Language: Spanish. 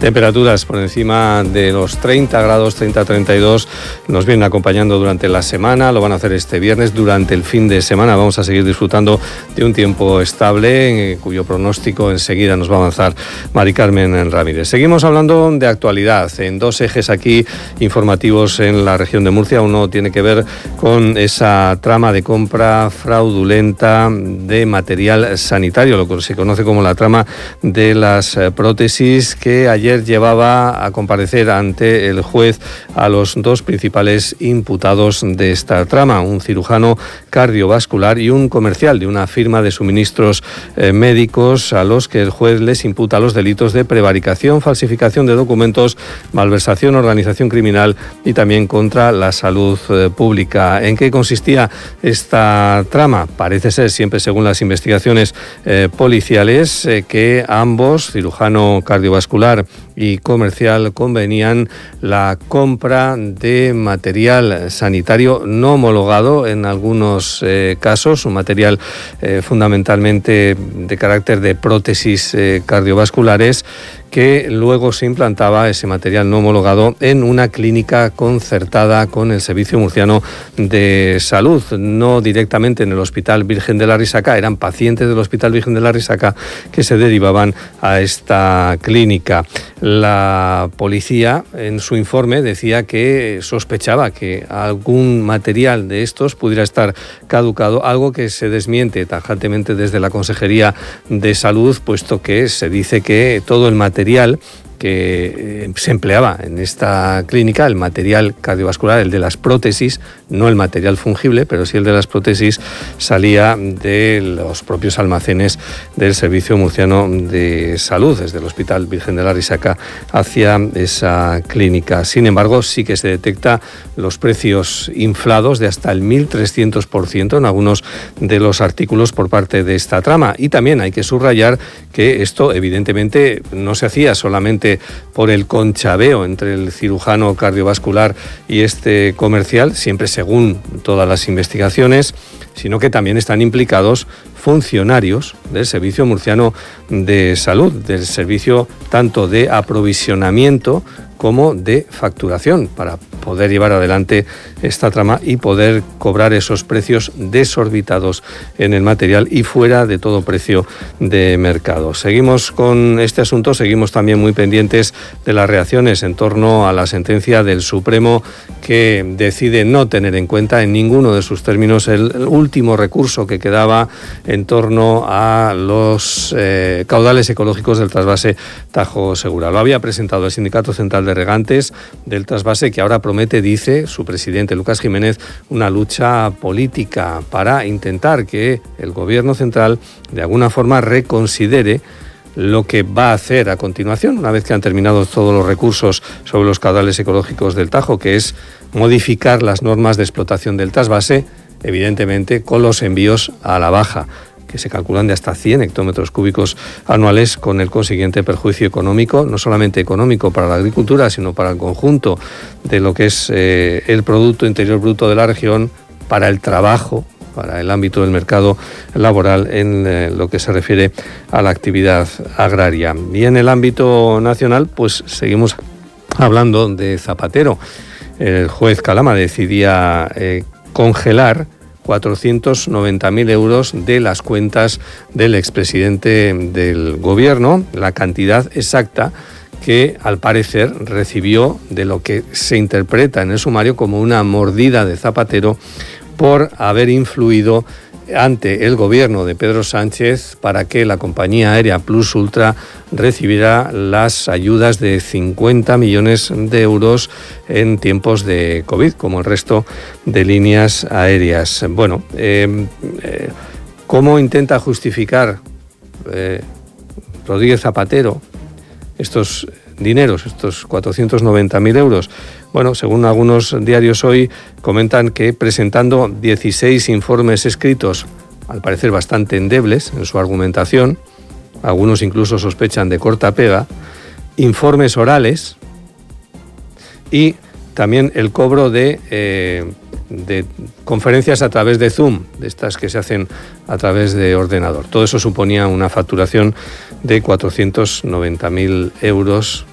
Temperaturas por encima de los 30 grados, 30-32, nos vienen acompañando durante la semana, lo van a hacer este viernes. Durante el fin de semana vamos a seguir disfrutando de un tiempo estable, cuyo pronóstico enseguida nos va a avanzar Mari Carmen Ramírez. Seguimos hablando de actualidad en dos ejes aquí informativos en la región de Murcia. Uno tiene que ver con esa trama de compra fraudulenta de material sanitario, lo que se conoce como la trama de las prótesis, que ayer llevaba a comparecer ante el juez a los dos principales imputados de esta trama, un cirujano cardiovascular y un comercial de una firma de suministros médicos, a los que el juez les imputa los delitos de prevaricación, falsificación de documentos, malversación, organización criminal y también contra la salud pública. ¿En qué consistía esta trama? Parece ser, siempre según las investigaciones policiales, que ambos, cirujano cardiovascular y comercial, convenían la compra de material sanitario no homologado en algunos casos, un material fundamentalmente de carácter de prótesis cardiovasculares, que luego se implantaba ese material no homologado en una clínica concertada con el Servicio Murciano de Salud, no directamente en el Hospital Virgen de la Risaca. Eran pacientes del Hospital Virgen de la Risaca que se derivaban a esta clínica. La policía, en su informe, decía que sospechaba que algún material de estos pudiera estar caducado, algo que se desmiente tajantemente desde la Consejería de Salud, puesto que se dice que todo el material que se empleaba en esta clínica, el material cardiovascular, el de las prótesis, no el material fungible, pero sí el de las prótesis, salía de los propios almacenes del Servicio Murciano de Salud, desde el Hospital Virgen de la Risaca hacia esa clínica. Sin embargo, sí que se detecta los precios inflados de hasta el 1.300% en algunos de los artículos por parte de esta trama. Y también hay que subrayar que esto, evidentemente, no se hacía solamente por el conchaveo entre el cirujano cardiovascular y este comercial, siempre según todas las investigaciones, sino que también están implicados funcionarios del Servicio Murciano de Salud, del servicio tanto de aprovisionamiento como de facturación, para poder llevar adelante esta trama y poder cobrar esos precios desorbitados en el material y fuera de todo precio de mercado. Seguimos con este asunto, seguimos también muy pendientes de las reacciones en torno a la sentencia del Supremo, que decide no tener en cuenta en ninguno de sus términos el último recurso que quedaba en torno a los caudales ecológicos del trasvase Tajo Segura. Lo había presentado el Sindicato Central de Regantes del trasvase, que ahora promete, dice su presidente Lucas Jiménez, una lucha política para intentar que el Gobierno central de alguna forma reconsidere lo que va a hacer a continuación, una vez que han terminado todos los recursos sobre los caudales ecológicos del Tajo, que es modificar las normas de explotación del trasvase, evidentemente con los envíos a la baja, que se calculan de hasta 100 hectómetros cúbicos anuales, con el consiguiente perjuicio económico, no solamente económico para la agricultura, sino para el conjunto de lo que es el Producto Interior Bruto de la región, para el trabajo, para el ámbito del mercado laboral en lo que se refiere a la actividad agraria. Y en el ámbito nacional, pues seguimos hablando de Zapatero. El juez Calama decidía congelar 490.000 euros de las cuentas del expresidente del Gobierno, la cantidad exacta que al parecer recibió de lo que se interpreta en el sumario como una mordida de Zapatero por haber influido ante el gobierno de Pedro Sánchez para que la compañía aérea Plus Ultra recibiera las ayudas de 50 millones de euros en tiempos de COVID, como el resto de líneas aéreas. Bueno, ¿cómo intenta justificar Rodríguez Zapatero estos dineros, estos 490.000 euros? Bueno, según algunos diarios hoy, comentan que presentando 16 informes escritos, al parecer bastante endebles en su argumentación, algunos incluso sospechan de corta pega, informes orales y también el cobro de conferencias a través de Zoom, de estas que se hacen a través de ordenador. Todo eso suponía una facturación de 490.000 euros